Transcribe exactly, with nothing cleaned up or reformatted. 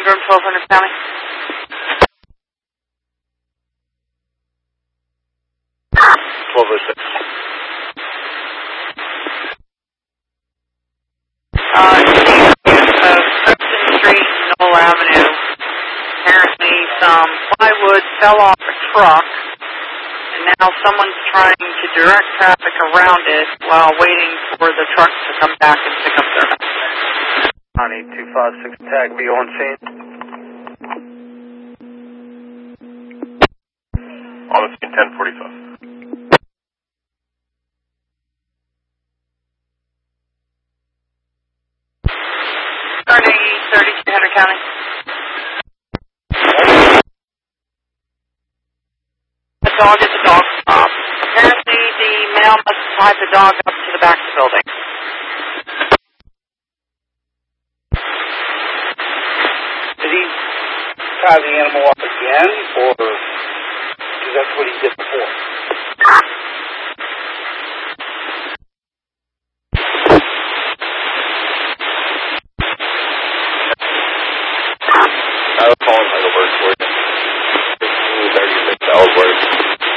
room twelve hundred County. twelve oh six. Uh, uh, Preston Street, Knoll Avenue. Apparently some plywood fell off a truck, and now someone's trying to direct traffic around it while waiting for the truck to come back and pick up their message. County two five six, tag me on scene. On the scene, ten forty-five. thirty, thirty-two hundred County. The dog is a dog stop. Apparently the male must have tied the dog up to the back of the building. Did he tie the animal up again, or because that's what he did before?